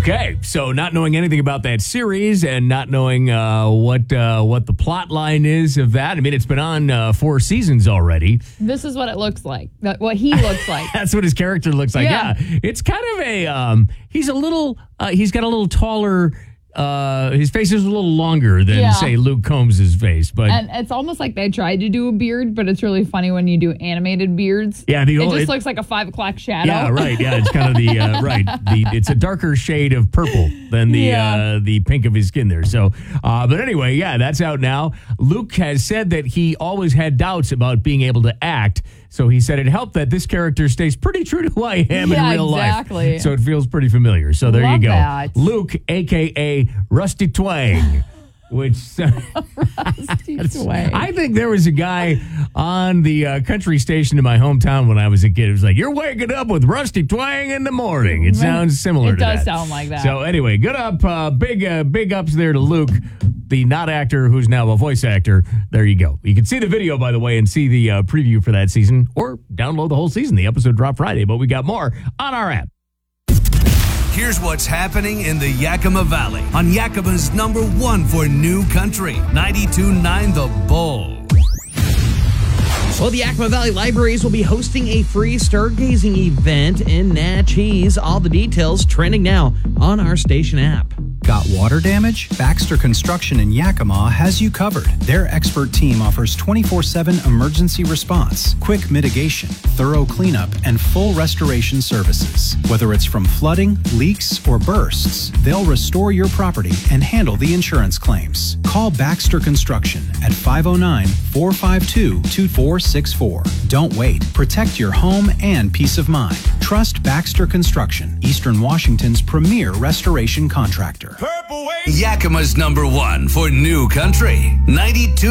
Okay, so not knowing anything about that series and not knowing what the plot line is of that. I mean, it's been on 4 seasons already. This is what it looks like. What he looks like. That's what his character looks like. Yeah, it's kind of a he's got a little taller. His face is a little longer than, say, Luke Combs' face. And it's almost like they tried to do a beard, but it's really funny when you do animated beards. Yeah, it just looks like a 5 o'clock shadow. Yeah, right. Yeah, it's kind of the, right. It's a darker shade of purple than the pink of his skin there. So, but anyway, yeah, that's out now. Luke has said that he always had doubts about being able to act. So he said it helped that this character stays pretty true to who I am in real life. So it feels pretty familiar. So there you go. That. Luke, a.k.a. Rusty Twang. Which Rusty Twang. I think there was a guy on the country station in my hometown when I was a kid. It was like, you're waking up with Rusty Twang in the morning. It sounds similar to that. It does sound like that. So anyway, good up, big ups there to Luke, the not actor who's now a voice actor. There you go. You can see the video, by the way, and see the preview for that season, or download the whole season. The episode dropped Friday, but we got more on our app. Here's what's happening in the Yakima Valley on Yakima's #1 for new country, 92.9 The Bull. Well, the Yakima Valley Libraries will be hosting a free stargazing event in Natchez. All the details trending now on our station app. Got water damage? Baxter Construction in Yakima has you covered. Their expert team offers 24/7 emergency response, quick mitigation, thorough cleanup, and full restoration services. Whether it's from flooding, leaks, or bursts, they'll restore your property and handle the insurance claims. Call Baxter Construction at 509-452-2464. Don't wait. Protect your home and peace of mind. Trust Baxter Construction, Eastern Washington's premier restoration contractor. Yakima's #1 for new country, 92.